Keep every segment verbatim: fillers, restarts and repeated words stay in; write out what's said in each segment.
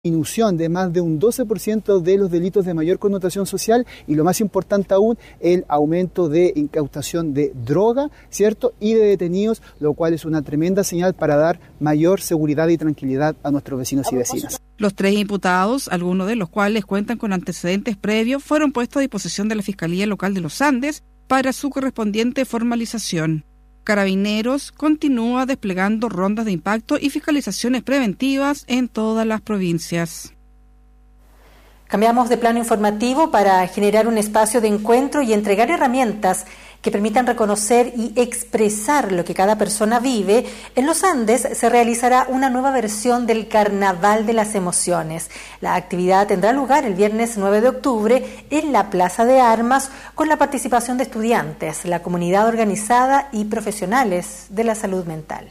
disminución de más de un doce por ciento de los delitos de mayor connotación social y lo más importante aún, el aumento de incautación de droga, ¿cierto? Y de detenidos, lo cual es una tremenda señal para dar mayor seguridad y tranquilidad a nuestros vecinos y vecinas. Los tres imputados, algunos de los cuales cuentan con antecedentes previos, fueron puestos a disposición de la Fiscalía Local de los Andes para su correspondiente formalización. Carabineros continúa desplegando rondas de impacto y fiscalizaciones preventivas en todas las provincias. Cambiamos de plano informativo para generar un espacio de encuentro y entregar herramientas que permitan reconocer y expresar lo que cada persona vive. En los Andes se realizará una nueva versión del Carnaval de las Emociones. La actividad tendrá lugar el viernes nueve de octubre en la Plaza de Armas con la participación de estudiantes, la comunidad organizada y profesionales de la salud mental.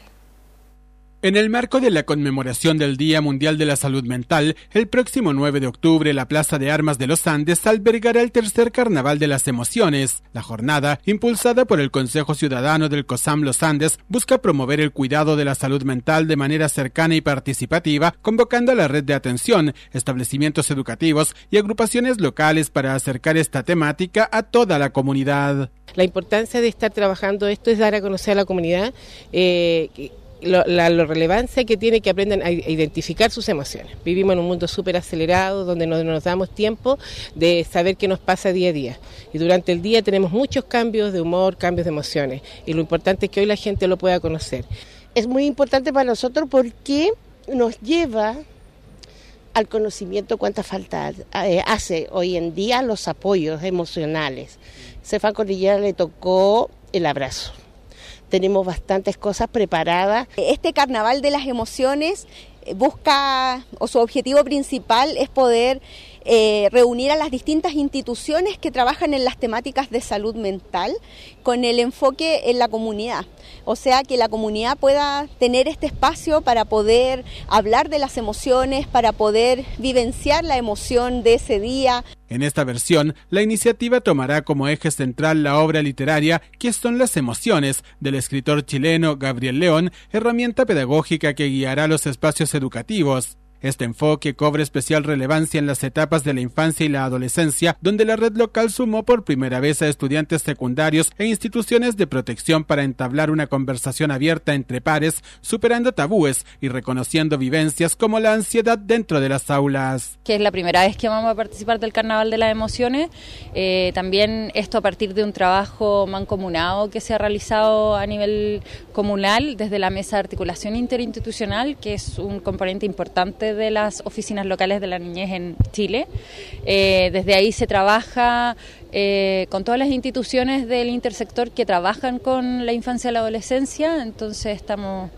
En el marco de la conmemoración del Día Mundial de la Salud Mental, el próximo nueve de octubre la Plaza de Armas de los Andes albergará el tercer Carnaval de las Emociones. La jornada, impulsada por el Consejo Ciudadano del COSAM Los Andes, busca promover el cuidado de la salud mental de manera cercana y participativa, convocando a la red de atención, establecimientos educativos y agrupaciones locales para acercar esta temática a toda la comunidad. La importancia de estar trabajando esto es dar a conocer a la comunidad eh, que Lo, la, la relevancia que tiene que aprendan a identificar sus emociones. Vivimos en un mundo súper acelerado donde no nos damos tiempo de saber qué nos pasa día a día. Y durante el día tenemos muchos cambios de humor, cambios de emociones. Y lo importante es que hoy la gente lo pueda conocer. Es muy importante para nosotros porque nos lleva al conocimiento cuánta falta eh, hace hoy en día los apoyos emocionales. Cefam Cordillera le tocó el abrazo. Tenemos bastantes cosas preparadas. Este Carnaval de las Emociones busca, o su objetivo principal es poder eh, reunir a las distintas instituciones que trabajan en las temáticas de salud mental con el enfoque en la comunidad. O sea, que la comunidad pueda tener este espacio para poder hablar de las emociones, para poder vivenciar la emoción de ese día. En esta versión, la iniciativa tomará como eje central la obra literaria ¿Qué son las emociones?, del escritor chileno Gabriel León, herramienta pedagógica que guiará los espacios educativos. Este enfoque cobra especial relevancia en las etapas de la infancia y la adolescencia, donde la red local sumó por primera vez a estudiantes secundarios e instituciones de protección para entablar una conversación abierta entre pares, superando tabúes y reconociendo vivencias como la ansiedad dentro de las aulas. Que es la primera vez que vamos a participar del Carnaval de las Emociones, eh, también esto a partir de un trabajo mancomunado que se ha realizado a nivel comunal desde la Mesa de Articulación Interinstitucional, que es un componente importante de las oficinas locales de la niñez en Chile. Eh, desde ahí se trabaja eh, con todas las instituciones del intersector que trabajan con la infancia y la adolescencia, entonces estamos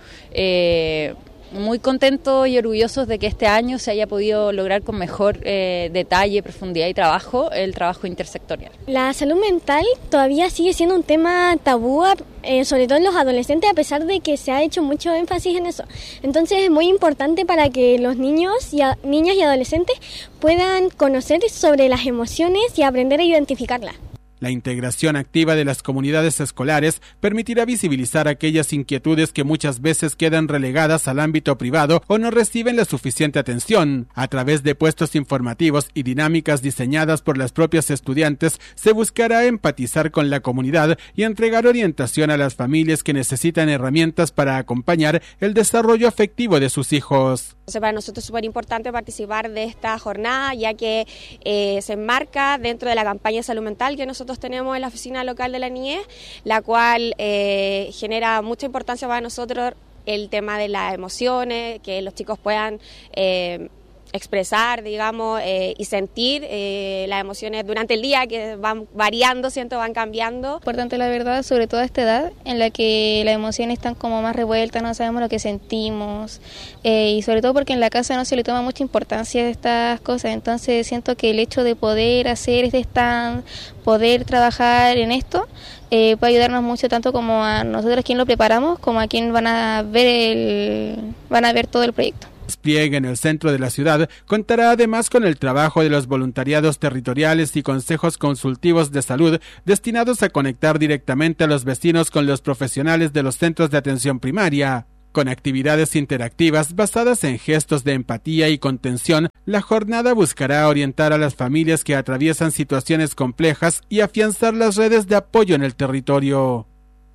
eh, muy contentos y orgullosos de que este año se haya podido lograr con mejor eh, detalle, profundidad y trabajo el trabajo intersectorial. La salud mental todavía sigue siendo un tema tabú, eh, sobre todo en los adolescentes, a pesar de que se ha hecho mucho énfasis en eso. Entonces es muy importante para que los niños y a, niñas y adolescentes puedan conocer sobre las emociones y aprender a identificarlas. La integración activa de las comunidades escolares permitirá visibilizar aquellas inquietudes que muchas veces quedan relegadas al ámbito privado o no reciben la suficiente atención. A través de puestos informativos y dinámicas diseñadas por las propias estudiantes, se buscará empatizar con la comunidad y entregar orientación a las familias que necesitan herramientas para acompañar el desarrollo afectivo de sus hijos. Entonces, para nosotros es súper importante participar de esta jornada, ya que eh, se enmarca dentro de la campaña de salud mental que nosotros tenemos en la oficina local de la niñez, la cual eh, genera mucha importancia para nosotros el tema de las emociones, que los chicos puedan eh, expresar, digamos, eh, y sentir eh, las emociones durante el día, que van variando, siento, van cambiando. Importante, la verdad, sobre todo a esta edad, en la que las emociones están como más revueltas, no sabemos lo que sentimos, eh, y sobre todo porque en la casa no se le toma mucha importancia a estas cosas, entonces siento que el hecho de poder hacer este stand, poder trabajar en esto, eh, puede ayudarnos mucho, tanto como a nosotros quien lo preparamos, como a quien van a ver el, van a ver todo el proyecto. Despliegue en el centro de la ciudad contará además con el trabajo de los voluntariados territoriales y consejos consultivos de salud destinados a conectar directamente a los vecinos con los profesionales de los centros de atención primaria. Con actividades interactivas basadas en gestos de empatía y contención, la jornada buscará orientar a las familias que atraviesan situaciones complejas y afianzar las redes de apoyo en el territorio.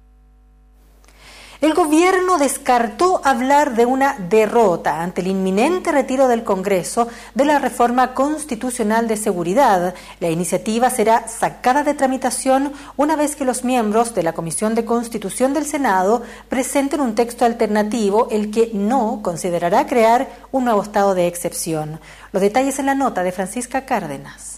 El gobierno descartó hablar de una derrota ante el inminente retiro del Congreso de la reforma constitucional de seguridad. La iniciativa será sacada de tramitación una vez que los miembros de la Comisión de Constitución del Senado presenten un texto alternativo, el que no considerará crear un nuevo estado de excepción. Los detalles en la nota de Francisca Cárdenas.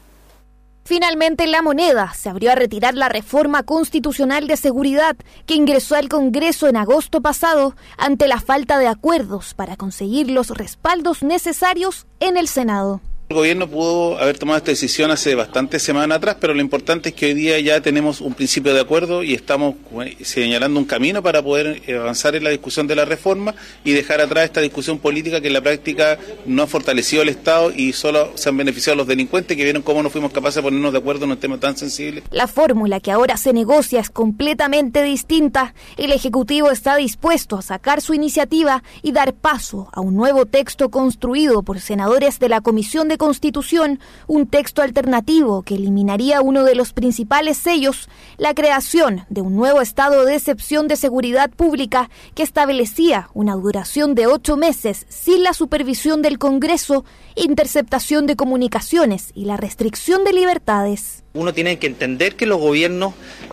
Finalmente, La Moneda se abrió a retirar la reforma constitucional de seguridad que ingresó al Congreso en agosto pasado ante la falta de acuerdos para conseguir los respaldos necesarios en el Senado. El gobierno pudo haber tomado esta decisión hace bastantes semanas atrás, pero lo importante es que hoy día ya tenemos un principio de acuerdo y estamos señalando un camino para poder avanzar en la discusión de la reforma y dejar atrás esta discusión política que en la práctica no ha fortalecido el Estado y solo se han beneficiado los delincuentes, que vieron cómo no fuimos capaces de ponernos de acuerdo en un tema tan sensible. La fórmula que ahora se negocia es completamente distinta. El Ejecutivo está dispuesto a sacar su iniciativa y dar paso a un nuevo texto construido por senadores de la Comisión de Constitución, un texto alternativo que eliminaría uno de los principales sellos, la creación de un nuevo estado de excepción de seguridad pública que establecía una duración de ocho meses sin la supervisión del Congreso, interceptación de comunicaciones y la restricción de libertades. Uno tiene que entender que los gobiernos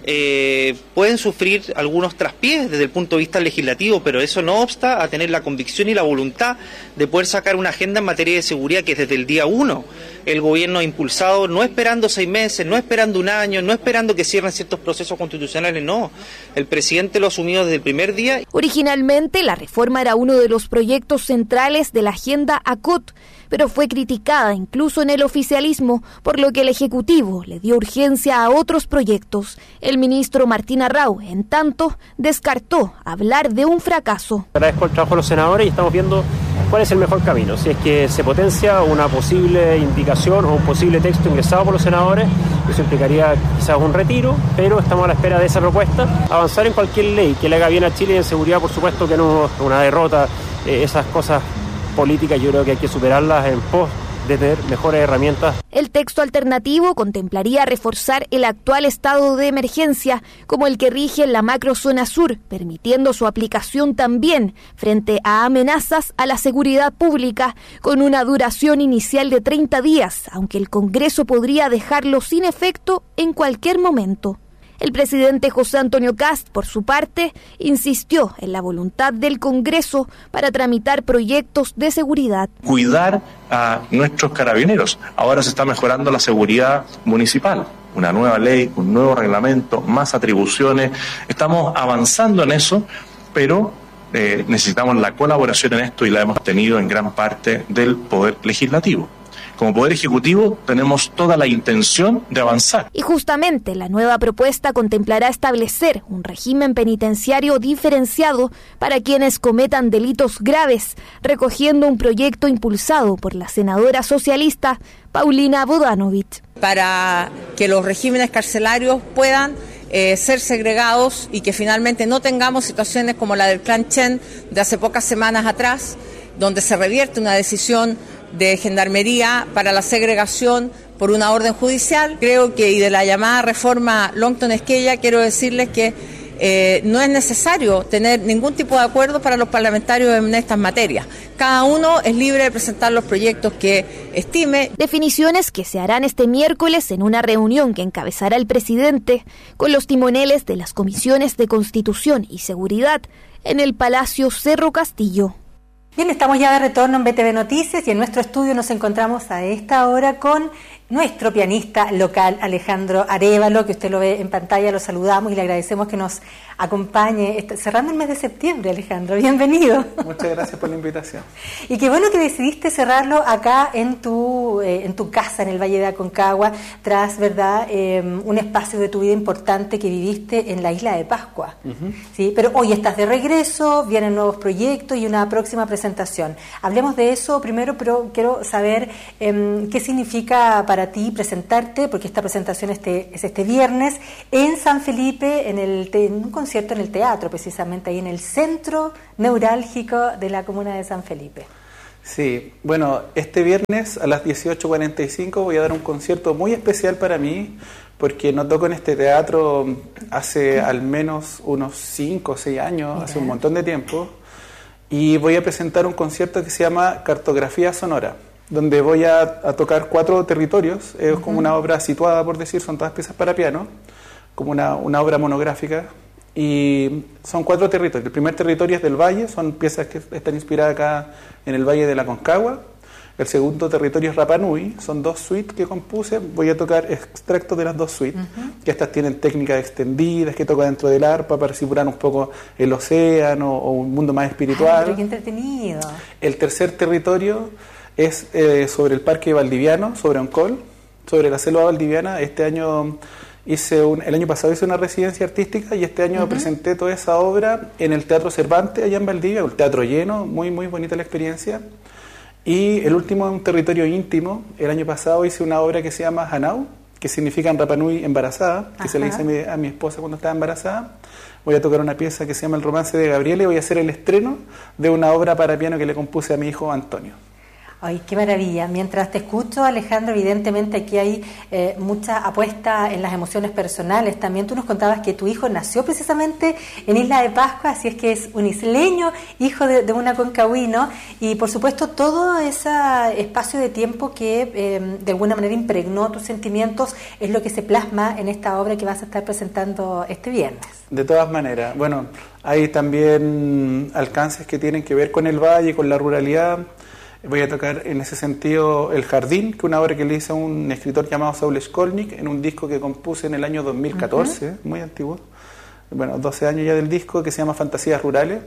eh, pueden sufrir algunos traspiés desde el punto de vista legislativo, pero eso no obsta a tener la convicción y la voluntad de poder sacar una agenda en materia de seguridad que desde el día uno el gobierno ha impulsado, no esperando seis meses, no esperando un año, no esperando que cierren ciertos procesos constitucionales, no. El presidente lo asumió desde el primer día. Originalmente, la reforma era uno de los proyectos centrales de la agenda A C O T, pero fue criticada incluso en el oficialismo, por lo que el Ejecutivo le dio urgencia a otros proyectos. El ministro Martín Arrau, en tanto, descartó hablar de un fracaso. Agradezco el trabajo de los senadores y estamos viendo cuál es el mejor camino. Si es que se potencia una posible indicación o un posible texto ingresado por los senadores, eso implicaría quizás un retiro, pero estamos a la espera de esa propuesta. Avanzar en cualquier ley que le haga bien a Chile y en seguridad, por supuesto que no una derrota, eh, esas cosas políticas yo creo que hay que superarlas en pos de tener mejores herramientas. El texto alternativo contemplaría reforzar el actual estado de emergencia como el que rige en la macrozona sur, permitiendo su aplicación también frente a amenazas a la seguridad pública, con una duración inicial de treinta días, aunque el Congreso podría dejarlo sin efecto en cualquier momento. El presidente José Antonio Kast, por su parte, insistió en la voluntad del Congreso para tramitar proyectos de seguridad. Cuidar a nuestros carabineros. Ahora se está mejorando la seguridad municipal. Una nueva ley, un nuevo reglamento, más atribuciones. Estamos avanzando en eso, pero eh, necesitamos la colaboración en esto y la hemos tenido en gran parte del Poder Legislativo. Como Poder Ejecutivo tenemos toda la intención de avanzar. Y justamente la nueva propuesta contemplará establecer un régimen penitenciario diferenciado para quienes cometan delitos graves, recogiendo un proyecto impulsado por la senadora socialista Paulina Bodanovich. Para que los regímenes carcelarios puedan eh, ser segregados y que finalmente no tengamos situaciones como la del Clan Chen de hace pocas semanas atrás, donde se revierte una decisión de Gendarmería para la segregación por una orden judicial. Creo que, y de la llamada reforma Longton-Esquella, quiero decirles que eh, no es necesario tener ningún tipo de acuerdo para los parlamentarios en estas materias. Cada uno es libre de presentar los proyectos que estime. Definiciones que se harán este miércoles en una reunión que encabezará el presidente con los timoneles de las comisiones de Constitución y Seguridad en el Palacio Cerro Castillo. Bien, estamos ya de retorno en B T V Noticias y en nuestro estudio nos encontramos a esta hora con nuestro pianista local, Alejandro Arévalo, que usted lo ve en pantalla, lo saludamos y le agradecemos que nos acompañe, cerrando el mes de septiembre, Alejandro, bienvenido. Muchas gracias por la invitación. Y qué bueno que decidiste cerrarlo acá en tu eh, en tu casa, en el Valle de Aconcagua, tras, ¿verdad?, eh, un espacio de tu vida importante que viviste en la isla de Pascua. Uh-huh. ¿Sí? Pero hoy estás de regreso, vienen nuevos proyectos y una próxima presentación. Hablemos de eso primero, pero quiero saber eh, qué significa para para ti presentarte, porque esta presentación este, es este viernes en San Felipe, en, el te, en un concierto en el teatro, precisamente ahí en el centro neurálgico de la comuna de San Felipe. Sí, bueno, este viernes a las dieciocho cuarenta y cinco voy a dar un concierto muy especial para mí, porque no toco en este teatro hace al menos unos cinco o seis años, Mira. hace un montón de tiempo, y voy a presentar un concierto que se llama Cartografía Sonora, donde voy a, a tocar cuatro territorios. Es uh-huh. como una obra situada, por decir, son todas piezas para piano, como una, una obra monográfica, y son cuatro territorios. El primer territorio es del Valle, son piezas que están inspiradas acá en el Valle de la Concagua. El segundo territorio es Rapa Nui, son dos suites que compuse. Voy a tocar extractos de las dos suites, uh-huh. que estas tienen técnicas extendidas, que toco dentro del arpa para simular un poco el océano o un mundo más espiritual. Ay, pero qué entretenido. El tercer territorio es eh, sobre el Parque Valdiviano, sobre Oncol, sobre la selva valdiviana. Este año hice un, el año pasado hice una residencia artística y este año uh-huh. presenté toda esa obra en el Teatro Cervantes, allá en Valdivia, un teatro lleno, muy muy bonita la experiencia. Y el último es un territorio íntimo. El año pasado hice una obra que se llama Hanau, que significa en Rapa Nui embarazada, que Ajá. se le hice a mi, a mi esposa cuando estaba embarazada. Voy a tocar una pieza que se llama El Romance de Gabriela y voy a hacer el estreno de una obra para piano que le compuse a mi hijo Antonio. Ay, qué maravilla. Mientras te escucho, Alejandro, evidentemente aquí hay eh, mucha apuesta en las emociones personales. También tú nos contabas que tu hijo nació precisamente en Isla de Pascua, así es que es un isleño, hijo de, de un aconcagüino, y por supuesto todo ese espacio de tiempo que eh, de alguna manera impregnó tus sentimientos es lo que se plasma en esta obra que vas a estar presentando este viernes. De todas maneras, bueno, hay también alcances que tienen que ver con el valle, con la ruralidad. Voy a tocar en ese sentido El Jardín, que es una obra que le hice a un escritor llamado Saul Skolnick en un disco que compuse en el año dos mil catorce, uh-huh. muy antiguo, bueno, doce años ya del disco, que se llama Fantasías Rurales.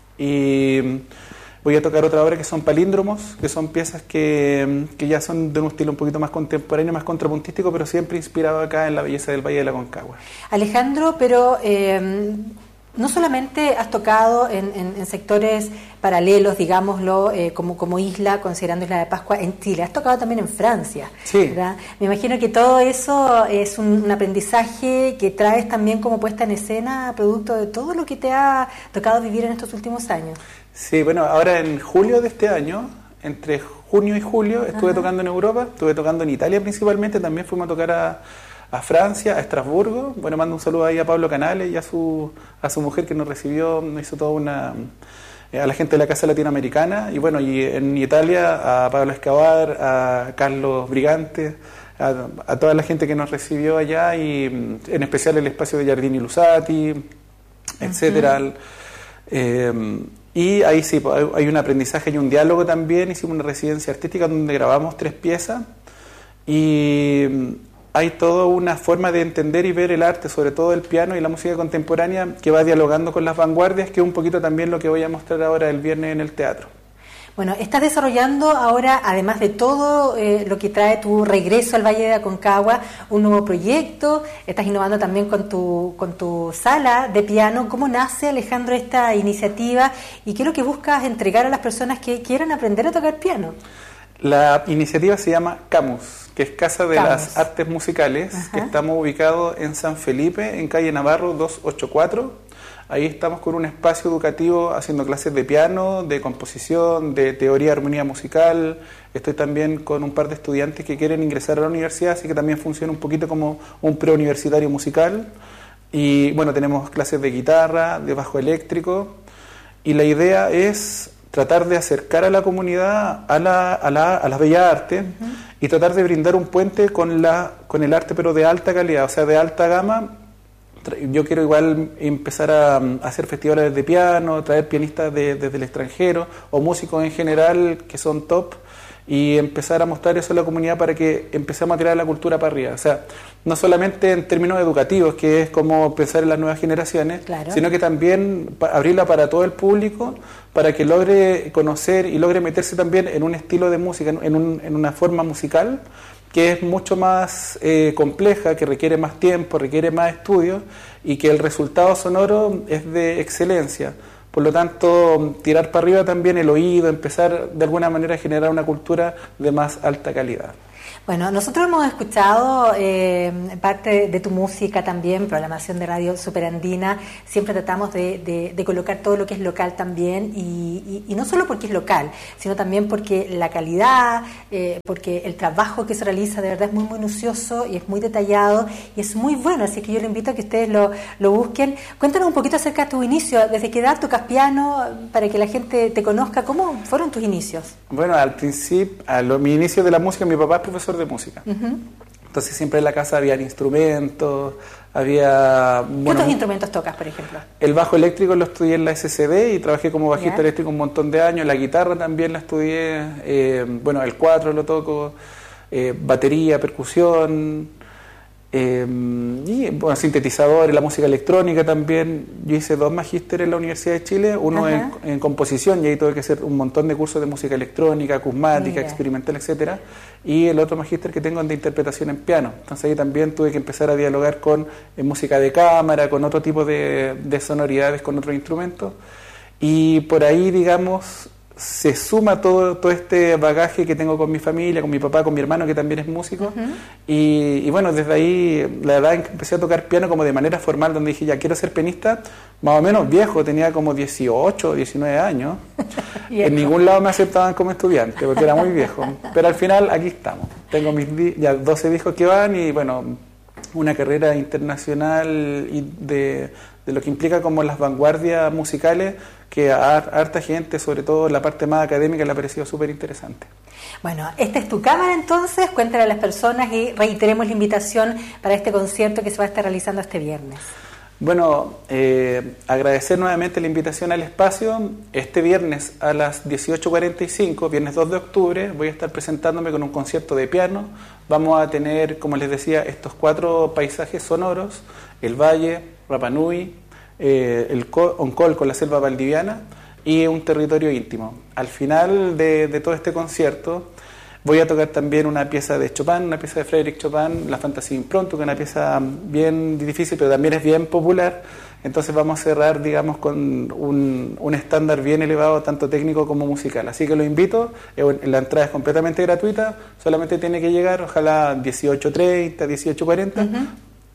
Y voy a tocar otra obra que son palíndromos, que son piezas que, que ya son de un estilo un poquito más contemporáneo, más contrapuntístico, pero siempre inspirado acá en la belleza del Valle de la Concagua. Alejandro, pero eh, no solamente has tocado en, en, en sectores paralelos, digámoslo, eh, como, como isla, considerando Isla de Pascua, en Chile. Has tocado también en Francia, sí. ¿verdad? Me imagino que todo eso es un, un aprendizaje que traes también como puesta en escena, producto de todo lo que te ha tocado vivir en estos últimos años. Sí, bueno, ahora en julio de este año, entre junio y julio, estuve Ajá. tocando en Europa, estuve tocando en Italia principalmente, también fuimos a tocar a, a Francia, a Estrasburgo. Bueno, mando un saludo ahí a Pablo Canales y a su, a su mujer que nos recibió, nos hizo toda una... a la gente de la Casa Latinoamericana, y bueno, y en Italia a Pablo Escobar, a Carlos Brigante, a, a toda la gente que nos recibió allá, y en especial el espacio de Giardini Lusati, etcétera. Uh-huh. Eh, y ahí sí, hay un aprendizaje y un diálogo también. Hicimos una residencia artística donde grabamos tres piezas, y hay toda una forma de entender y ver el arte, sobre todo el piano y la música contemporánea, que va dialogando con las vanguardias, que es un poquito también lo que voy a mostrar ahora el viernes en el teatro. Bueno, estás desarrollando ahora, además de todo eh, lo que trae tu regreso al Valle de Aconcagua, un nuevo proyecto, estás innovando también con tu, con tu sala de piano. ¿Cómo nace, Alejandro, esta iniciativa y qué es lo que buscas entregar a las personas que quieran aprender a tocar piano? La iniciativa se llama Camus, que es Casa de Camus. las Artes Musicales, Ajá. que estamos ubicados en San Felipe, en calle Navarro doscientos ochenta y cuatro. Ahí estamos con un espacio educativo haciendo clases de piano, de composición, de teoría de armonía musical. Estoy también con un par de estudiantes que quieren ingresar a la universidad, así que también funciona un poquito como un preuniversitario musical. Y bueno, tenemos clases de guitarra, de bajo eléctrico, y la idea es tratar de acercar a la comunidad a la, a la, a las bellas artes, uh-huh. y tratar de brindar un puente con, la, con el arte, pero de alta calidad, o sea, de alta gama. Yo quiero igual empezar a, a hacer festivales de piano, traer pianistas de, desde el extranjero o músicos en general que son top, y empezar a mostrar eso a la comunidad para que empecemos a tirar la cultura para arriba. O sea, no solamente en términos educativos, que es como pensar en las nuevas generaciones, claro. sino que también abrirla para todo el público, para que logre conocer y logre meterse también en un estilo de música, en, un, en una forma musical que es mucho más eh, compleja, que requiere más tiempo, requiere más estudio, y que el resultado sonoro es de excelencia. Por lo tanto, tirar para arriba también el oído, empezar de alguna manera a generar una cultura de más alta calidad. Bueno, nosotros hemos escuchado eh, parte de tu música también, programación de radio superandina. Siempre tratamos de, de, de colocar todo lo que es local también, y, y, y no solo porque es local, sino también porque la calidad, eh, porque el trabajo que se realiza de verdad es muy minucioso y es muy detallado y es muy bueno. Así que yo le invito a que ustedes lo, lo busquen. Cuéntanos un poquito acerca de tu inicio, desde qué edad tocas piano, para que la gente te conozca. ¿Cómo fueron tus inicios? Bueno, al principio, a lo, mi inicio de la música, mi papá es profesor de música. Uh-huh. Entonces siempre en la casa había instrumentos, había... ¿Qué bueno, otros instrumentos tocas, por ejemplo? El bajo eléctrico lo estudié en la S C D y trabajé como bajista yeah. eléctrico un montón de años. La guitarra también la estudié, eh, bueno, el cuatro lo toco, eh, batería, percusión... Eh, y bueno, sintetizadores, la música electrónica también. Yo hice dos magísteres en la Universidad de Chile, uno en, en composición, y ahí tuve que hacer un montón de cursos de música electrónica, acusmática, Mira. experimental, etcétera. Y el otro magíster que tengo es de interpretación en piano. Entonces ahí también tuve que empezar a dialogar con eh, música de cámara, con otro tipo de, de sonoridades, con otros instrumentos. Y por ahí, digamos, se suma todo, todo este bagaje que tengo con mi familia, con mi papá, con mi hermano que también es músico. Uh-huh. y, y bueno, desde ahí la verdad en que empecé a tocar piano como de manera formal, donde dije ya quiero ser pianista, más o menos viejo, tenía como dieciocho, diecinueve años. En ningún lado me aceptaban como estudiante porque era muy viejo, pero al final aquí estamos, tengo mis di- ya doce discos que van y bueno, una carrera internacional y de, de lo que implica como las vanguardias musicales, que a harta gente, sobre todo la parte más académica, le ha parecido súper interesante. Bueno, esta es tu cámara entonces, cuéntale a las personas y reiteremos la invitación para este concierto que se va a estar realizando este viernes. Bueno, eh, agradecer nuevamente la invitación al espacio. Este viernes a las dieciocho cuarenta y cinco, viernes dos de octubre, voy a estar presentándome con un concierto de piano. Vamos a tener, como les decía, estos cuatro paisajes sonoros: el valle, Rapa Nui, eh, el Oncol con la selva valdiviana y un territorio íntimo. Al final de, de todo este concierto voy a tocar también una pieza de Chopin, una pieza de Frédéric Chopin, La Fantasía Impronto, que es una pieza bien difícil, pero también es bien popular. Entonces vamos a cerrar, digamos, con un, un estándar bien elevado, tanto técnico como musical. Así que lo invito, la entrada es completamente gratuita, solamente tiene que llegar, ojalá dieciocho treinta, dieciocho cuarenta. Uh-huh.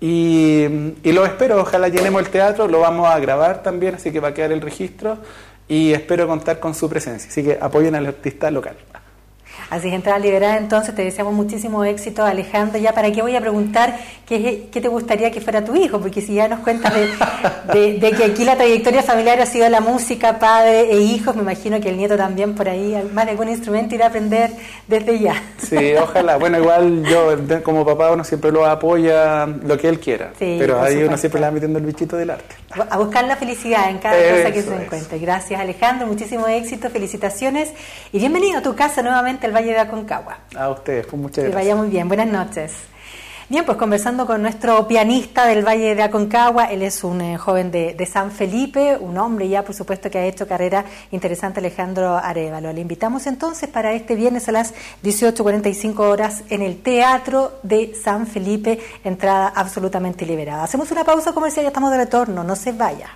Y, y lo espero, ojalá llenemos el teatro, lo vamos a grabar también, así que va a quedar el registro y espero contar con su presencia. Así que apoyen al artista local. Así es, entrada liberada, entonces te deseamos muchísimo éxito, Alejandro. Ya para qué voy a preguntar qué, qué te gustaría que fuera tu hijo, porque si ya nos cuentas de, de, de que aquí la trayectoria familiar ha sido la música, padre e hijos, me imagino que el nieto también por ahí, más de algún instrumento, irá a aprender desde ya. Sí, ojalá. Bueno, igual yo como papá uno siempre lo apoya lo que él quiera, sí, pero ahí supuesto. Uno siempre le va metiendo el bichito del arte. A buscar la felicidad en cada Eso cosa que se es. encuentre. Gracias, Alejandro, muchísimo éxito, felicitaciones y bienvenido a tu casa nuevamente, el Valle de Aconcagua. A ustedes, pues muchas gracias. Que vaya muy bien, buenas noches. Bien, pues conversando con nuestro pianista del Valle de Aconcagua, él es un eh, joven de, de San Felipe, un hombre ya por supuesto que ha hecho carrera interesante, Alejandro Arévalo. Le invitamos entonces para este viernes a las dieciocho cuarenta y cinco horas en el Teatro de San Felipe, entrada absolutamente liberada. Hacemos una pausa comercial, ya estamos de retorno, no se vaya.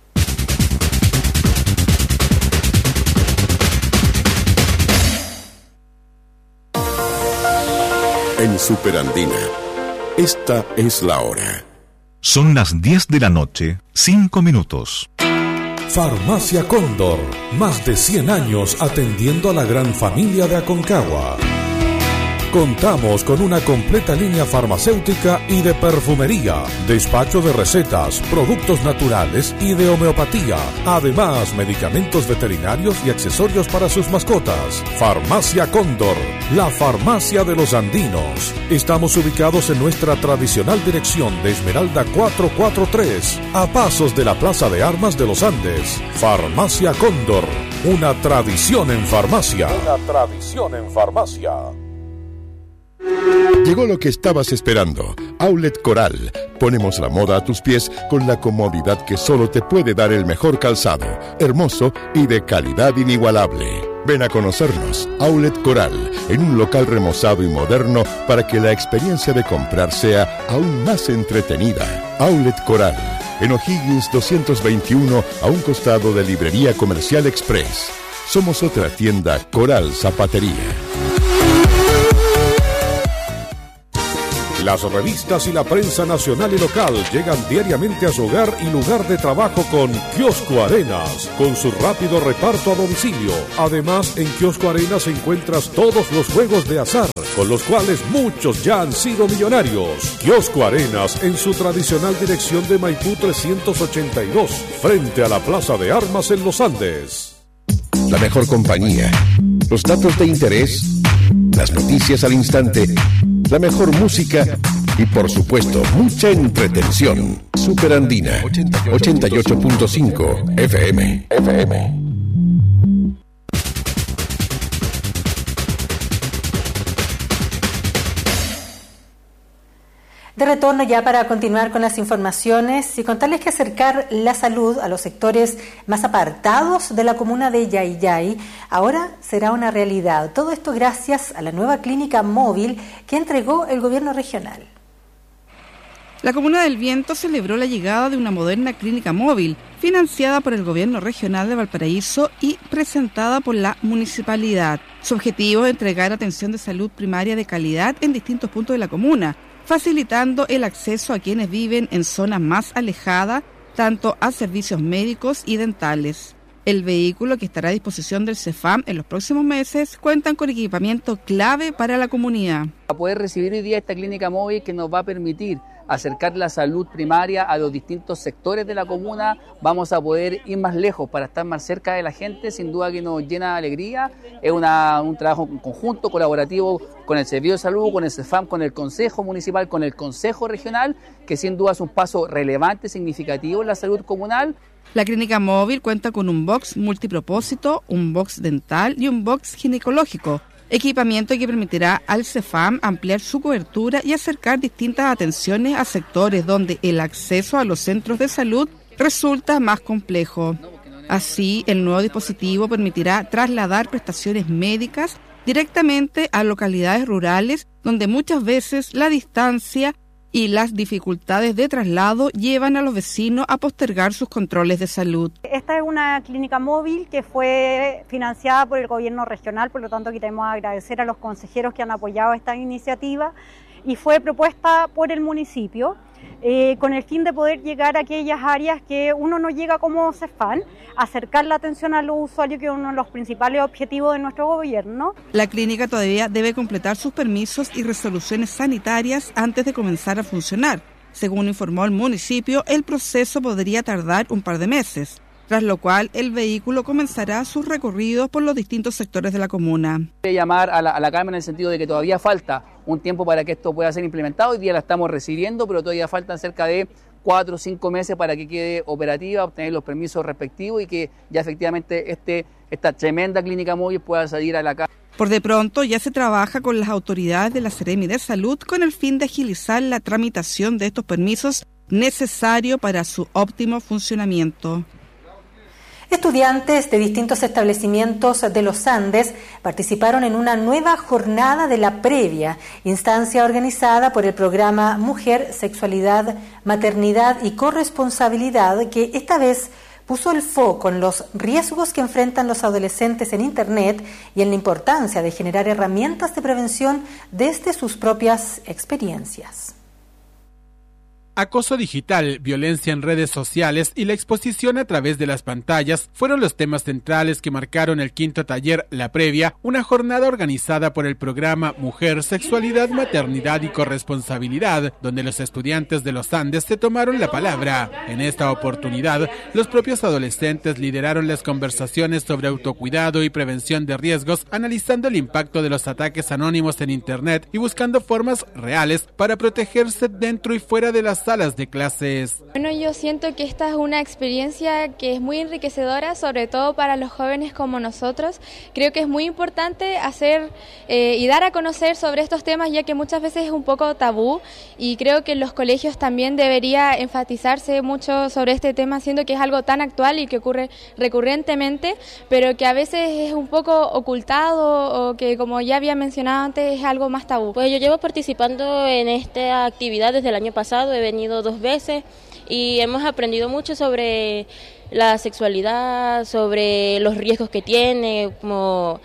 En Superandina, esta es la hora. Son las diez de la noche, cinco minutos. Farmacia Cóndor, más de cien años atendiendo a la gran familia de Aconcagua. Contamos con una completa línea farmacéutica y de perfumería, despacho de recetas, productos naturales y de homeopatía. Además, medicamentos veterinarios y accesorios para sus mascotas. Farmacia Cóndor, la farmacia de los andinos. Estamos ubicados en nuestra tradicional dirección de Esmeralda cuatrocientos cuarenta y tres, a pasos de la Plaza de Armas de los Andes. Farmacia Cóndor, una tradición en farmacia. Una tradición en farmacia. Llegó lo que estabas esperando. Outlet Coral. Ponemos la moda a tus pies con la comodidad que solo te puede dar el mejor calzado, hermoso y de calidad inigualable. Ven a conocernos. Outlet Coral, en un local remozado y moderno para que la experiencia de comprar sea aún más entretenida. Outlet Coral, en O'Higgins doscientos veintiuno, a un costado de Librería Comercial Express. Somos otra tienda Coral Zapatería. Las revistas y la prensa nacional y local llegan diariamente a su hogar y lugar de trabajo con Kiosco Arenas, con su rápido reparto a domicilio. Además, en Kiosco Arenas encuentras todos los juegos de azar, con los cuales muchos ya han sido millonarios. Kiosco Arenas, en su tradicional dirección de Maipú trescientos ochenta y dos, frente a la Plaza de Armas en Los Andes. La mejor compañía, los datos de interés, las noticias al instante, la mejor música y, por supuesto, mucha entretención. Super Andina, ochenta y ocho punto cinco F M. F M. De retorno ya para continuar con las informaciones y contarles que acercar la salud a los sectores más apartados de la comuna de Yayay ahora será una realidad. Todo esto gracias a la nueva clínica móvil que entregó el gobierno regional. La Comuna del Viento celebró la llegada de una moderna clínica móvil financiada por el gobierno regional de Valparaíso y presentada por la municipalidad. Su objetivo es entregar atención de salud primaria de calidad en distintos puntos de la comuna, facilitando el acceso a quienes viven en zonas más alejadas, tanto a servicios médicos y dentales. El vehículo, que estará a disposición del CEFAM en los próximos meses, cuentan con equipamiento clave para la comunidad. A poder recibir hoy día esta clínica móvil que nos va a permitir acercar la salud primaria a los distintos sectores de la comuna, vamos a poder ir más lejos para estar más cerca de la gente, sin duda que nos llena de alegría. Es una, un trabajo conjunto, colaborativo con el Servicio de Salud, con el CEFAM, con el Consejo Municipal, con el Consejo Regional, que sin duda es un paso relevante, significativo en la salud comunal. La clínica móvil cuenta con un box multipropósito, un box dental y un box ginecológico, equipamiento que permitirá al CEFAM ampliar su cobertura y acercar distintas atenciones a sectores donde el acceso a los centros de salud resulta más complejo. Así, el nuevo dispositivo permitirá trasladar prestaciones médicas directamente a localidades rurales donde muchas veces la distancia y las dificultades de traslado llevan a los vecinos a postergar sus controles de salud. Esta es una clínica móvil que fue financiada por el gobierno regional, por lo tanto queremos agradecer a los consejeros que han apoyado esta iniciativa y fue propuesta por el municipio eh, con el fin de poder llegar a aquellas áreas que uno no llega como CEFAM, acercar la atención a los usuarios, que es uno de los principales objetivos de nuestro gobierno. La clínica todavía debe completar sus permisos y resoluciones sanitarias antes de comenzar a funcionar. Según informó el municipio, el proceso podría tardar un par de meses, tras lo cual el vehículo comenzará sus recorridos por los distintos sectores de la comuna. Llamar a la, a la Cámara en el sentido de que todavía falta un tiempo para que esto pueda ser implementado. Hoy día la estamos recibiendo, pero todavía faltan cerca de cuatro o cinco meses para que quede operativa, obtener los permisos respectivos y que ya efectivamente este, esta tremenda clínica móvil pueda salir a la calle. Por de pronto ya se trabaja con las autoridades de la Seremi de Salud con el fin de agilizar la tramitación de estos permisos necesarios para su óptimo funcionamiento. Estudiantes de distintos establecimientos de los Andes participaron en una nueva jornada de la previa, instancia organizada por el programa Mujer, Sexualidad, Maternidad y Corresponsabilidad, que esta vez puso el foco en los riesgos que enfrentan los adolescentes en Internet y en la importancia de generar herramientas de prevención desde sus propias experiencias. Acoso digital, violencia en redes sociales y la exposición a través de las pantallas fueron los temas centrales que marcaron el quinto taller La Previa, una jornada organizada por el programa Mujer, Sexualidad, Maternidad y Corresponsabilidad, donde los estudiantes de los Andes se tomaron la palabra. En esta oportunidad, los propios adolescentes lideraron las conversaciones sobre autocuidado y prevención de riesgos, analizando el impacto de los ataques anónimos en Internet y buscando formas reales para protegerse dentro y fuera de las salas de clases. Bueno, yo siento que esta es una experiencia que es muy enriquecedora, sobre todo para los jóvenes como nosotros. Creo que es muy importante hacer eh, y dar a conocer sobre estos temas, ya que muchas veces es un poco tabú, y creo que en los colegios también debería enfatizarse mucho sobre este tema, siendo que es algo tan actual y que ocurre recurrentemente, pero que a veces es un poco ocultado o que, como ya había mencionado antes, es algo más tabú. Pues yo llevo participando en esta actividad desde el año pasado, he venido dos veces y hemos aprendido mucho sobre la sexualidad, sobre los riesgos que tiene, como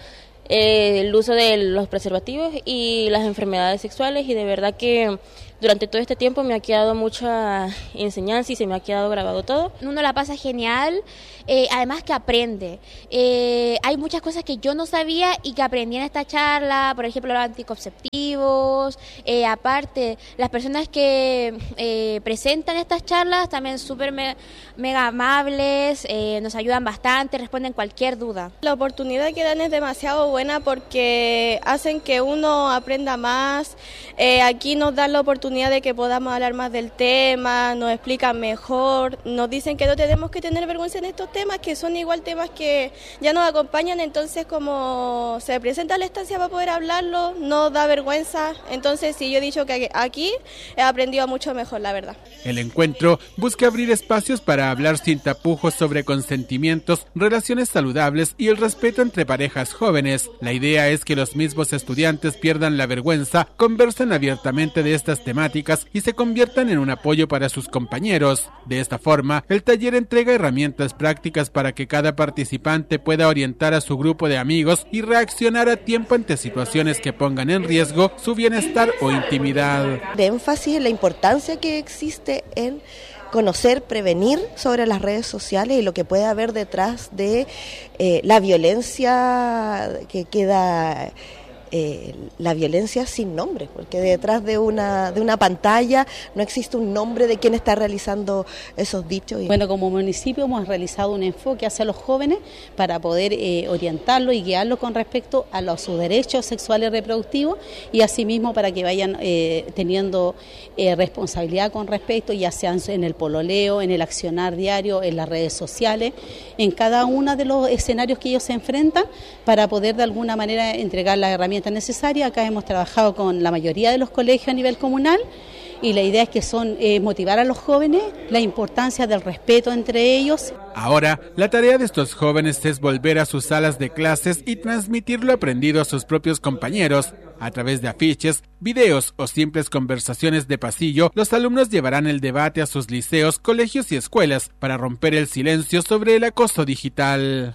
eh, el uso de los preservativos y las enfermedades sexuales, y de verdad que durante todo este tiempo me ha quedado mucha enseñanza y se me ha quedado grabado todo. Uno la pasa genial, eh, además que aprende. Eh, hay muchas cosas que yo no sabía y que aprendí en esta charla, por ejemplo los anticonceptivos, eh, aparte las personas que eh, presentan estas charlas también súper me, mega amables, eh, nos ayudan bastante, responden cualquier duda. La oportunidad que dan es demasiado buena porque hacen que uno aprenda más, eh, aquí nos dan la oportunidad de que podamos hablar más del tema, nos explican mejor, nos dicen que no tenemos que tener vergüenza en estos temas, que son igual temas que ya nos acompañan, entonces como se presenta la estancia para poder hablarlo, no da vergüenza, entonces sí, yo he dicho que aquí he aprendido mucho mejor, la verdad. El encuentro busca abrir espacios para hablar sin tapujos sobre consentimientos, relaciones saludables y el respeto entre parejas jóvenes. La idea es que los mismos estudiantes pierdan la vergüenza, conversen abiertamente de estas temáticas y se conviertan en un apoyo para sus compañeros. De esta forma, el taller entrega herramientas prácticas para que cada participante pueda orientar a su grupo de amigos y reaccionar a tiempo ante situaciones que pongan en riesgo su bienestar o intimidad. De énfasis en la importancia que existe en conocer, prevenir sobre las redes sociales y lo que puede haber detrás de eh, la violencia que queda... Eh, la violencia sin nombre, porque detrás de una de una pantalla no existe un nombre de quien está realizando esos dichos. Bueno, como municipio hemos realizado un enfoque hacia los jóvenes para poder eh, orientarlos y guiarlos con respecto a los, sus derechos sexuales y reproductivos, y asimismo para que vayan eh, teniendo eh, responsabilidad con respecto, ya sea en el pololeo, en el accionar diario, en las redes sociales, en cada uno de los escenarios que ellos se enfrentan, para poder de alguna manera entregar las herramientas necesaria. Acá hemos trabajado con la mayoría de los colegios a nivel comunal y la idea es que son eh, motivar a los jóvenes, la importancia del respeto entre ellos. Ahora, la tarea de estos jóvenes es volver a sus salas de clases y transmitir lo aprendido a sus propios compañeros. A través de afiches, videos o simples conversaciones de pasillo, los alumnos llevarán el debate a sus liceos, colegios y escuelas para romper el silencio sobre el acoso digital.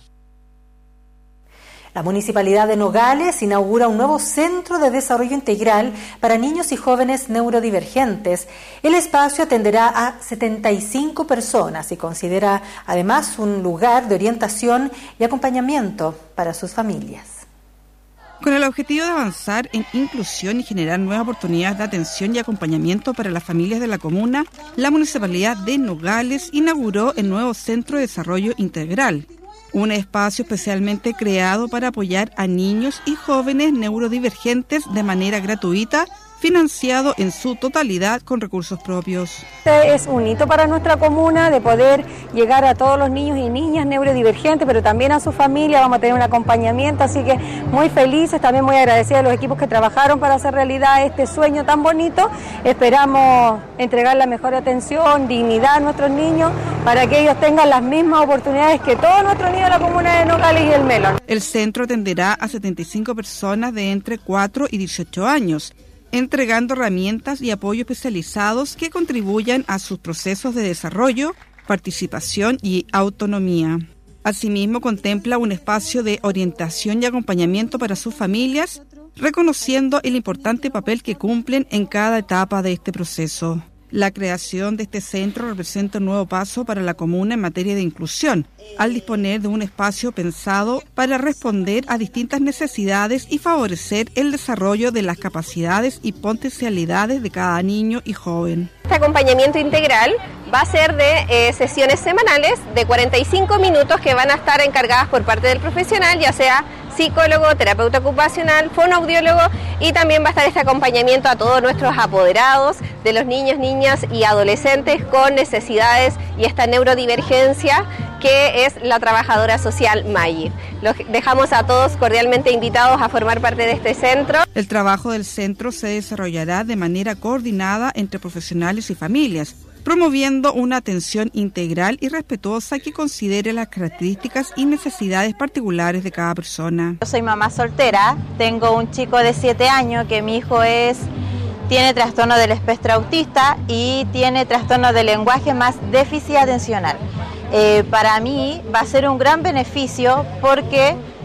La Municipalidad de Nogales inaugura un nuevo centro de desarrollo integral para niños y jóvenes neurodivergentes. El espacio atenderá a setenta y cinco personas y considera además un lugar de orientación y acompañamiento para sus familias. Con el objetivo de avanzar en inclusión y generar nuevas oportunidades de atención y acompañamiento para las familias de la comuna, la Municipalidad de Nogales inauguró el nuevo Centro de Desarrollo Integral, un espacio especialmente creado para apoyar a niños y jóvenes neurodivergentes de manera gratuita, financiado en su totalidad con recursos propios. Este es un hito para nuestra comuna de poder llegar a todos los niños y niñas neurodivergentes, pero también a su familia. Vamos a tener un acompañamiento, así que muy felices, también muy agradecida a los equipos que trabajaron para hacer realidad este sueño tan bonito. Esperamos entregar la mejor atención, dignidad a nuestros niños para que ellos tengan las mismas oportunidades que todos nuestros niños de la comuna de Nogales y el Melón. El centro atenderá a setenta y cinco personas de entre cuatro y dieciocho años, entregando herramientas y apoyo especializados que contribuyan a sus procesos de desarrollo, participación y autonomía. Asimismo, contempla un espacio de orientación y acompañamiento para sus familias, reconociendo el importante papel que cumplen en cada etapa de este proceso. La creación de este centro representa un nuevo paso para la comuna en materia de inclusión, al disponer de un espacio pensado para responder a distintas necesidades y favorecer el desarrollo de las capacidades y potencialidades de cada niño y joven. Este acompañamiento integral va a ser de eh, sesiones semanales de cuarenta y cinco minutos que van a estar encargadas por parte del profesional, ya sea psicólogo, terapeuta ocupacional, fonoaudiólogo, y también va a estar este acompañamiento a todos nuestros apoderados de los niños, niñas y adolescentes con necesidades y esta neurodivergencia que es la trabajadora social Mayir. Los dejamos a todos cordialmente invitados a formar parte de este centro. El trabajo del centro se desarrollará de manera coordinada entre profesionales y familias, promoviendo una atención integral y respetuosa que considere las características y necesidades particulares de cada persona. Yo soy mamá soltera, tengo un chico de siete años que mi hijo es tiene trastorno del espectro autista y tiene trastorno del lenguaje más déficit atencional. Eh, para mí va a ser un gran beneficio porque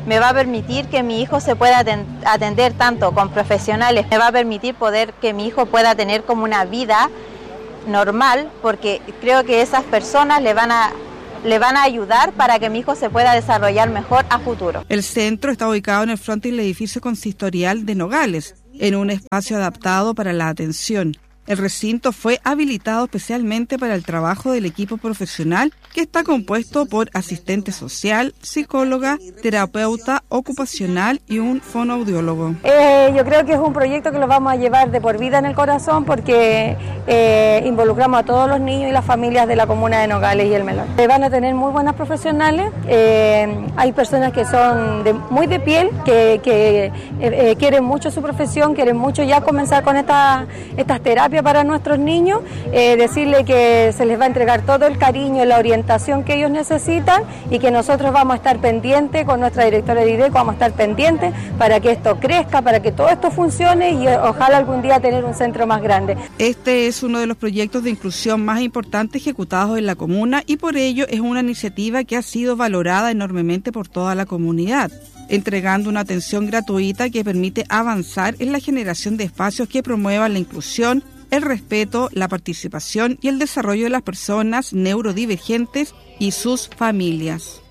me va a permitir que mi hijo se pueda atender tanto con profesionales, me va a permitir poder que mi hijo pueda tener como una vida normal, porque creo que esas personas le van a le van a ayudar para que mi hijo se pueda desarrollar mejor a futuro. El centro está ubicado en el frontis del edificio consistorial de Nogales, en un espacio adaptado para la atención. El recinto fue habilitado especialmente para el trabajo del equipo profesional, que está compuesto por asistente social, psicóloga, terapeuta ocupacional y un fonoaudiólogo. Eh, yo creo que es un proyecto que lo vamos a llevar de por vida en el corazón, porque eh, involucramos a todos los niños y las familias de la comuna de Nogales y El Melón. Eh, van a tener muy buenas profesionales, eh, hay personas que son de, muy de piel, que, que eh, eh, quieren mucho su profesión, quieren mucho ya comenzar con esta, estas terapias para nuestros niños, eh, decirle que se les va a entregar todo el cariño y la orientación que ellos necesitan, y que nosotros vamos a estar pendientes con nuestra directora de I D E C, vamos a estar pendientes para que esto crezca, para que todo esto funcione y ojalá algún día tener un centro más grande. Este es uno de los proyectos de inclusión más importantes ejecutados en la comuna, y por ello es una iniciativa que ha sido valorada enormemente por toda la comunidad, entregando una atención gratuita que permite avanzar en la generación de espacios que promuevan la inclusión, el respeto, la participación y el desarrollo de las personas neurodivergentes y sus familias.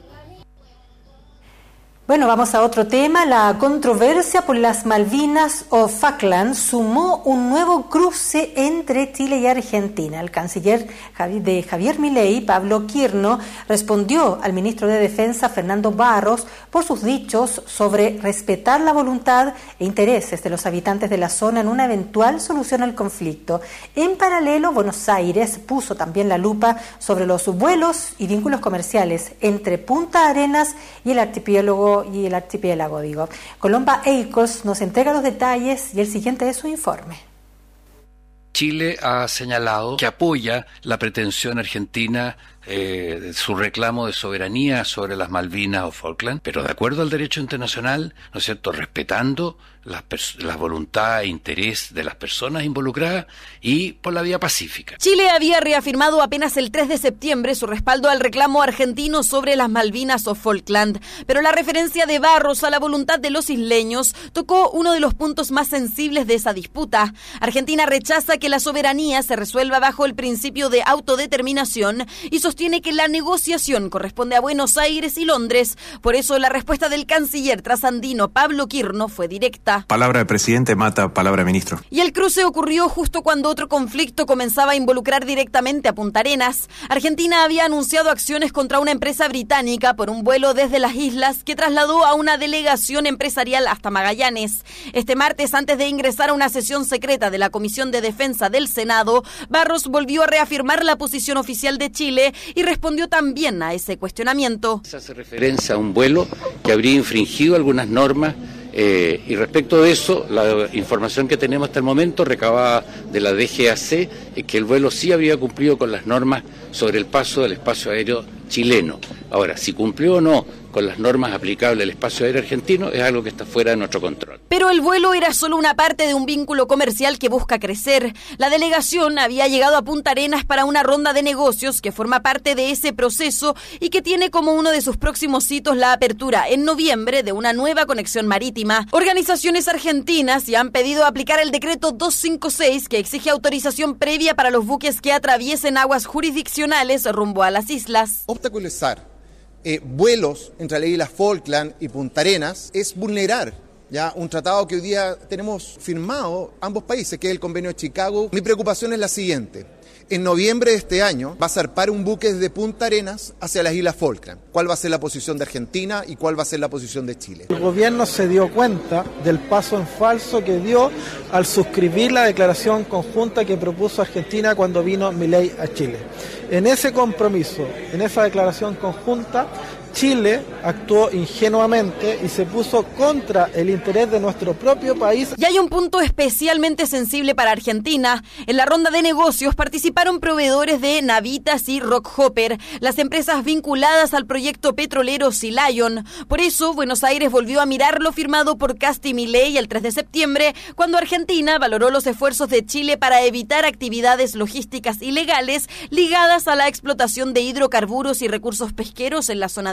Bueno, vamos a otro tema. La controversia por las Malvinas o Falkland sumó un nuevo cruce entre Chile y Argentina. El canciller de Javier Milei, Pablo Quirno, respondió al ministro de Defensa, Fernando Barros, por sus dichos sobre respetar la voluntad e intereses de los habitantes de la zona en una eventual solución al conflicto. En paralelo, Buenos Aires puso también la lupa sobre los vuelos y vínculos comerciales entre Punta Arenas y el archipiélago y el archipiélago, digo. Colomba Eicos nos entrega los detalles y el siguiente es su informe. Chile ha señalado que apoya la pretensión argentina, eh, su reclamo de soberanía sobre las Malvinas o Falkland, pero de acuerdo al derecho internacional, ¿no es cierto?, respetando la, la voluntad e interés de las personas involucradas y por la vía pacífica. Chile había reafirmado apenas el tres de septiembre su respaldo al reclamo argentino sobre las Malvinas o Falkland, pero la referencia de Barros a la voluntad de los isleños tocó uno de los puntos más sensibles de esa disputa. Argentina rechaza que la soberanía se resuelva bajo el principio de autodeterminación y sostiene que la negociación corresponde a Buenos Aires y Londres. Por eso la respuesta del canciller trasandino Pablo Quirno fue directa. Palabra de presidente mata palabra de ministro. Y el cruce ocurrió justo cuando otro conflicto comenzaba a involucrar directamente a Punta Arenas. Argentina había anunciado acciones contra una empresa británica por un vuelo desde las islas que trasladó a una delegación empresarial hasta Magallanes. Este martes, antes de ingresar a una sesión secreta de la Comisión de Defensa del Senado, Barros volvió a reafirmar la posición oficial de Chile y respondió también a ese cuestionamiento. Se hace referencia a un vuelo que habría infringido algunas normas. Eh, y respecto de eso, la información que tenemos hasta el momento, recabada de la D G A C, es que el vuelo sí habría cumplido con las normas sobre el paso del espacio aéreo chileno. Ahora, si cumplió o no con las normas aplicables al espacio aéreo argentino es algo que está fuera de nuestro control. Pero el vuelo era solo una parte de un vínculo comercial que busca crecer. La delegación había llegado a Punta Arenas para una ronda de negocios que forma parte de ese proceso y que tiene como uno de sus próximos hitos la apertura en noviembre de una nueva conexión marítima. Organizaciones argentinas ya han pedido aplicar el decreto doscientos cincuenta y seis que exige autorización previa para los buques que atraviesen aguas jurisdiccionales rumbo a las islas. Obstaculizar Eh, vuelos entre las islas Falkland y Punta Arenas es vulnerar ya un tratado que hoy día tenemos firmado ambos países, que es el Convenio de Chicago. Mi preocupación es la siguiente: en noviembre de este año va a zarpar un buque desde Punta Arenas hacia las islas Falkland. ¿Cuál va a ser la posición de Argentina y cuál va a ser la posición de Chile? El gobierno se dio cuenta del paso en falso que dio al suscribir la declaración conjunta que propuso Argentina cuando vino Milei a Chile. En ese compromiso, en esa declaración conjunta, Chile actuó ingenuamente y se puso contra el interés de nuestro propio país. Y hay un punto especialmente sensible para Argentina. En la ronda de negocios participaron proveedores de Navitas y Rockhopper, las empresas vinculadas al proyecto petrolero Sea Lion. Por eso, Buenos Aires volvió a mirar lo firmado por Cast y Milei el tres de septiembre, cuando Argentina valoró los esfuerzos de Chile para evitar actividades logísticas ilegales ligadas a la explotación de hidrocarburos y recursos pesqueros en la zona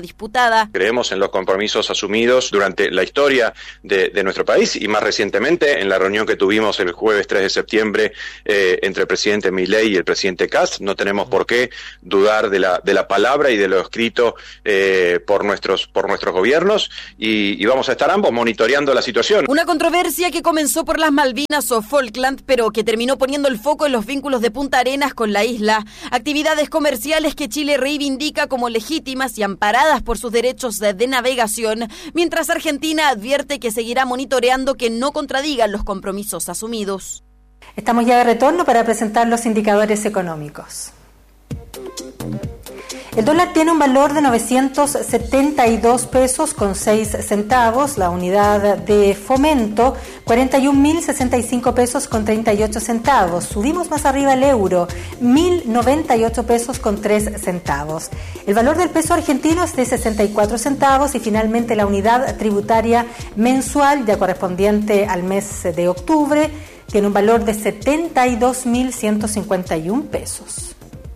disputada. Creemos en los compromisos asumidos durante la historia de, de nuestro país y más recientemente en la reunión que tuvimos el jueves tres de septiembre eh, entre el presidente Milei y el presidente Kast. No tenemos por qué dudar de la, de la palabra y de lo escrito eh, por nuestros, por nuestros gobiernos y, y vamos a estar ambos monitoreando la situación. Una controversia que comenzó por las Malvinas o Falkland, pero que terminó poniendo el foco en los vínculos de Punta Arenas con la isla. Actividades comerciales que Chile reivindica como legítimas y amparadas por sus derechos de, de navegación, mientras Argentina advierte que seguirá monitoreando que no contradigan los compromisos asumidos. Estamos ya de retorno para presentar los indicadores económicos. El dólar tiene un valor de novecientos setenta y dos pesos con seis centavos, la unidad de fomento cuarenta y un mil sesenta y cinco pesos con treinta y ocho centavos. Subimos más arriba el euro, mil noventa y ocho pesos con tres centavos. El valor del peso argentino es de sesenta y cuatro centavos y finalmente la unidad tributaria mensual ya correspondiente al mes de octubre tiene un valor de setenta y dos mil ciento cincuenta y un pesos.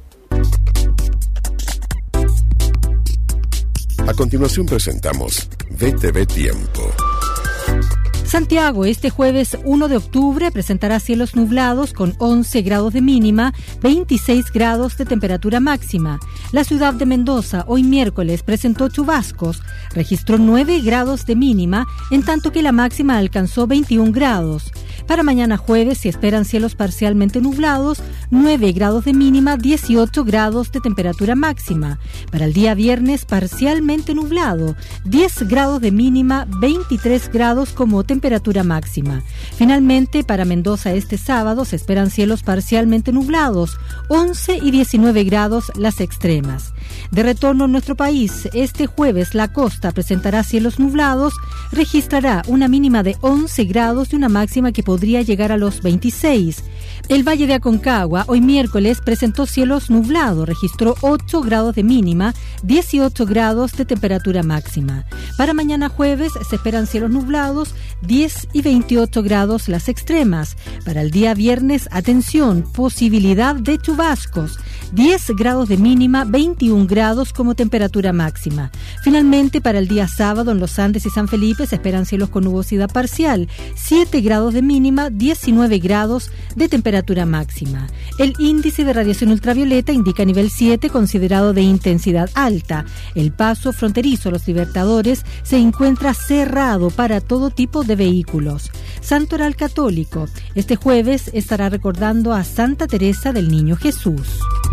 A continuación presentamos V T V Tiempo. Santiago, este jueves uno de octubre, presentará cielos nublados con once grados de mínima, veintiséis grados de temperatura máxima. La ciudad de Mendoza, hoy miércoles, presentó chubascos, registró nueve grados de mínima, en tanto que la máxima alcanzó veintiún grados. Para mañana jueves se esperan cielos parcialmente nublados, nueve grados de mínima, dieciocho grados de temperatura máxima. Para el día viernes, parcialmente nublado, diez grados de mínima, veintitrés grados como temperatura máxima. Finalmente, para Mendoza este sábado se esperan cielos parcialmente nublados, once y diecinueve grados las extremas. De retorno en nuestro país, este jueves la costa presentará cielos nublados, registrará una mínima de once grados y una máxima que podría llegar a los veintiséis. El Valle de Aconcagua, hoy miércoles, presentó cielos nublados, registró ocho grados de mínima, dieciocho grados de temperatura máxima. Para mañana jueves se esperan cielos nublados, diez y veintiocho grados las extremas. Para el día viernes, atención, posibilidad de chubascos, diez grados de mínima, veintiún grados como temperatura máxima. Finalmente, para el día sábado en los Andes y San Felipe se esperan cielos con nubosidad parcial, siete grados de mínima, diecinueve grados de temperatura máxima. El índice de radiación ultravioleta indica nivel siete, considerado de intensidad alta. El paso fronterizo a Los Libertadores se encuentra cerrado para todo tipo de vehículos. Santoral Católico, este jueves estará recordando a Santa Teresa del Niño Jesús.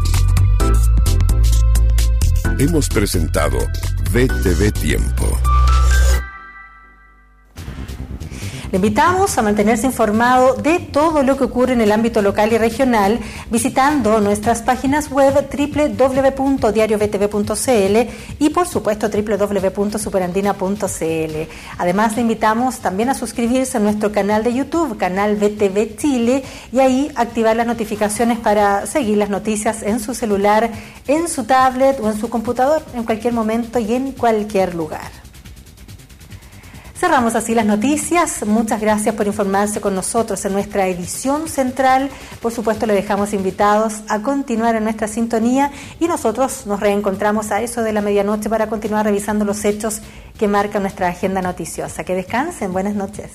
Hemos presentado V T V Tiempo. Le invitamos a mantenerse informado de todo lo que ocurre en el ámbito local y regional visitando nuestras páginas web doble u doble u doble u punto diario v t v punto c l y por supuesto doble u doble u doble u punto superandina punto c l. Además le invitamos también a suscribirse a nuestro canal de YouTube, canal V T V Chile, y ahí activar las notificaciones para seguir las noticias en su celular, en su tablet o en su computador, en cualquier momento y en cualquier lugar. Cerramos así las noticias. Muchas gracias por informarse con nosotros en nuestra edición central. Por supuesto, le dejamos invitados a continuar en nuestra sintonía y nosotros nos reencontramos a eso de la medianoche para continuar revisando los hechos que marcan nuestra agenda noticiosa. Que descansen. Buenas noches.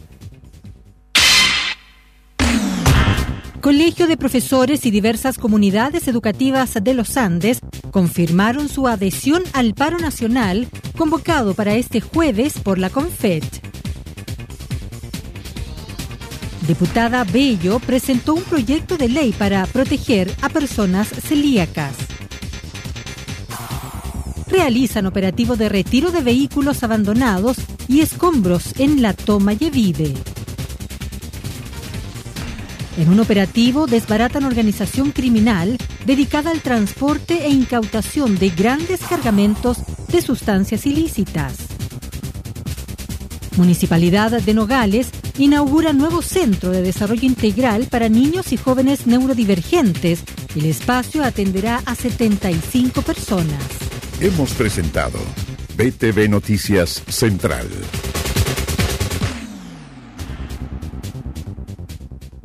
Colegio de Profesores y diversas comunidades educativas de los Andes confirmaron su adhesión al paro nacional convocado para este jueves por la CONFET. Diputada Bello presentó un proyecto de ley para proteger a personas celíacas. Realizan operativo de retiro de vehículos abandonados y escombros en la Toma Yevide. En un operativo desbaratan organización criminal dedicada al transporte e incautación de grandes cargamentos de sustancias ilícitas. Municipalidad de Nogales inaugura nuevo centro de desarrollo integral para niños y jóvenes neurodivergentes. El espacio atenderá a setenta y cinco personas. Hemos presentado V T V Noticias Central.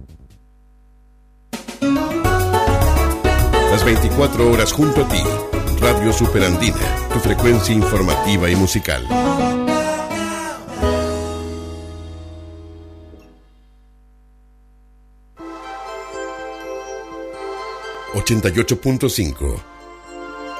Las veinticuatro horas junto a ti, Radio Superandina, tu frecuencia informativa y musical. ochenta y ocho punto cinco